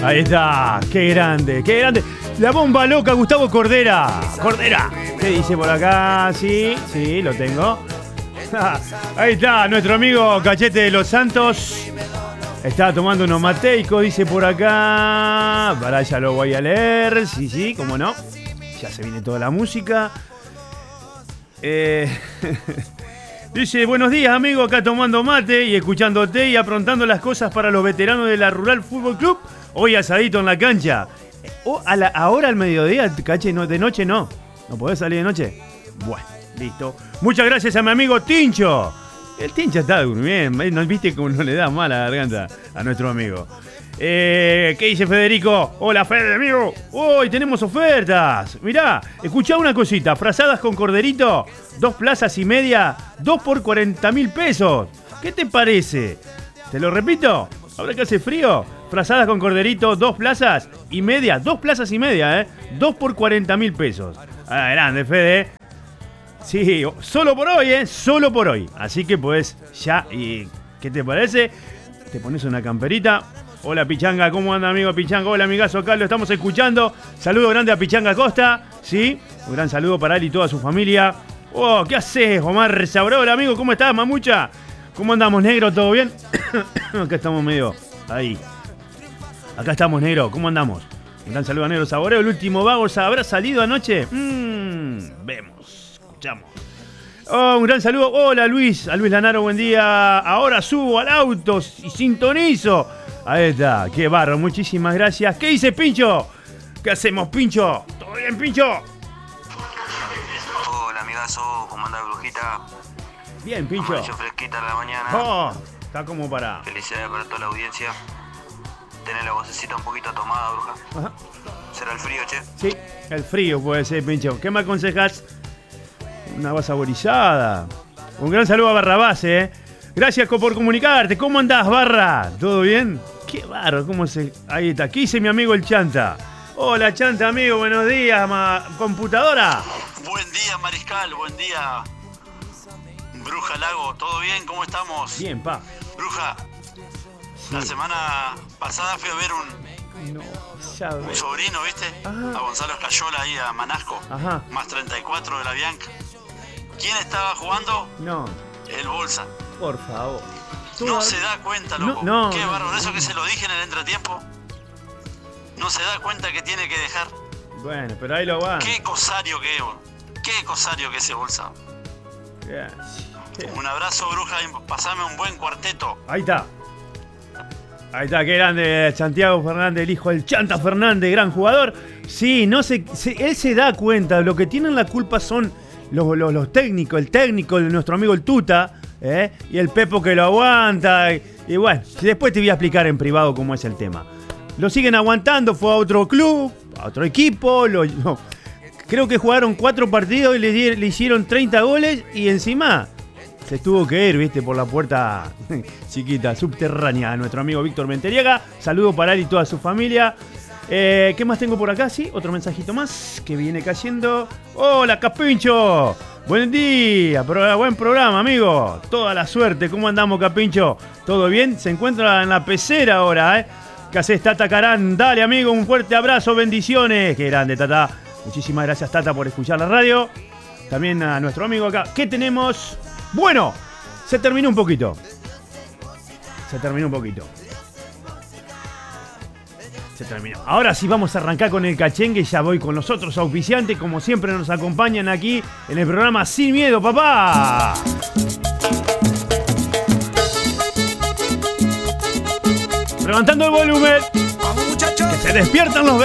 Ahí está, qué grande, qué grande. La bomba loca, Gustavo Cordera. Cordera, ¿qué dice por acá? Sí, sí, lo tengo. Ahí está, nuestro amigo Cachete de los Santos. Está tomando unos mateicos, dice por acá. Para ya lo voy a leer. Sí, sí, cómo no. Ya se viene toda la música. Dice, buenos días, amigo, acá tomando mate y escuchándote y aprontando las cosas para los veteranos de la Rural Fútbol Club. Hoy asadito en la cancha. Ahora al mediodía, Cache, no, de noche no. ¿No podés salir de noche? Bueno, listo. Muchas gracias a mi amigo Tincho. El Tincho está durmiendo. ¿No viste cómo no le da mal a la garganta a nuestro amigo? ¿Qué dice Federico? Hola, Fede, amigo. Hoy tenemos ofertas. Mirá, escuchá una cosita. Frazadas con corderito, 2 plazas y media, 2 por 40.000 pesos. ¿Qué te parece? ¿Te lo repito? ¿Ahora que hace frío? Frazadas con corderito, 2 plazas y media. 2 plazas y media, 2 por 40.000 pesos. Ah, grande, Fede. Sí, solo por hoy, solo por hoy. Así que pues ya, ¿y qué te parece? Te pones una camperita. Hola Pichanga, ¿cómo anda amigo Pichanga? Hola amigazo, acá lo estamos escuchando. Saludo grande a Pichanga Costa, ¿sí? Un gran saludo para él y toda su familia. Oh, ¿qué haces, Omar Sabrola, amigo? ¿Cómo estás, mamucha? ¿Cómo andamos, negro? ¿Todo bien? Acá estamos medio ahí. Acá estamos, negro. ¿Cómo andamos? Un gran saludo a Negro Saboreo. El último vago habrá salido anoche. Vemos, escuchamos. Oh, un gran saludo. Hola, Luis. A Luis Lanaro, buen día. Ahora subo al auto y sintonizo. Ahí está. Qué barro. Muchísimas gracias. ¿Qué dice Pincho? ¿Qué hacemos, Pincho? ¿Todo bien, Pincho? Hola, amigazo. ¿Cómo anda, brujita? Bien, Pincho. Amaneció fresquita en la mañana. Oh, está como para... Felicidades para toda la audiencia. Tenés la vocecita un poquito tomada, bruja. Ajá. ¿Será el frío, che? Sí, el frío puede ser, Pincho. ¿Qué me aconsejas? Una agua saborizada. Un gran saludo a Barrabás, Gracias por comunicarte. ¿Cómo andás, Barra? ¿Todo bien? Qué barro, ¿cómo se...? Ahí está. ¿Qué dice mi amigo el Chanta? Hola, Chanta, amigo. Buenos días, computadora. Buen día, Mariscal. Buen día, Bruja Lago. ¿Todo bien? ¿Cómo estamos? Bien, pa. Bruja, Sí. la semana pasada fui a ver No, ya un ves. sobrino, ¿viste? Ajá. A Gonzalo Escayola ahí a Manasco. Ajá. Más 34 de la Bianca. ¿Quién estaba jugando? No, El Bolsa. por favor. No se da cuenta, loco. No, Qué no, bárbaro. no. Eso que se lo dije en el entretiempo. No se da cuenta que tiene que dejar. Bueno, pero ahí lo va. Qué cosario que es, boludo. Qué cosario que es ese Bolsa. Un abrazo, bruja, y pasame un buen cuarteto. Ahí está. Ahí está, qué grande Santiago Fernández, el hijo del Chanta Fernández, gran jugador. Sí, él se da cuenta, lo que tienen la culpa son los técnicos, el técnico de nuestro amigo el Tuta, y el Pepo que lo aguanta. Y bueno, después te voy a explicar en privado cómo es el tema. Lo siguen aguantando, fue a otro club, a otro equipo. Creo que jugaron 4 partidos y le hicieron 30 goles y encima... se tuvo que ir, viste, por la puerta chiquita, subterránea, a nuestro amigo Víctor Menteriega. Saludo para él y toda su familia. ¿Qué más tengo por acá? Sí, otro mensajito más que viene cayendo. ¡Hola, Capincho! Buen día, buen programa, amigo. Toda la suerte. ¿Cómo andamos, Capincho? ¿Todo bien? Se encuentra en la pecera ahora, ¿Qué haces, Tata Carán? Dale, amigo, un fuerte abrazo, bendiciones. Qué grande, Tata. Muchísimas gracias, Tata, por escuchar la radio. También a nuestro amigo acá. ¿Qué tenemos? Bueno, se terminó un poquito. Se terminó. Ahora sí vamos a arrancar con el cachengue. Ya voy con los otros auspiciantes. Como siempre nos acompañan aquí en el programa Sin Miedo, papá. Levantando el volumen. Vamos, muchachos. Que se despiertan los